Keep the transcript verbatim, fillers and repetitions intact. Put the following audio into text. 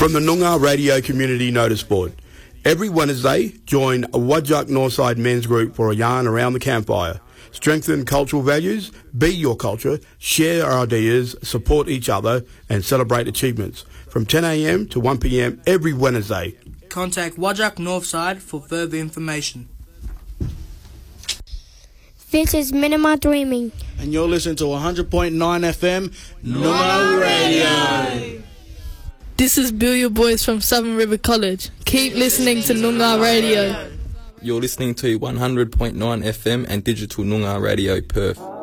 From the Noongar Radio Community Notice Board. Every Wednesday, join a Whadjuk Northside men's group for a yarn around the campfire. Strengthen cultural values, be your culture, share our ideas, support each other and celebrate achievements. From ten a m to one p m every Wednesday. Contact Whadjuk Northside for further information. This is Minima Dreaming. And you're listening to one hundred point nine F M, Noongar Radio. This is Bill Your Boys from Southern River College. Keep listening to Noongar Radio. You're listening to one hundred point nine F M and Digital Noongar Radio Perth.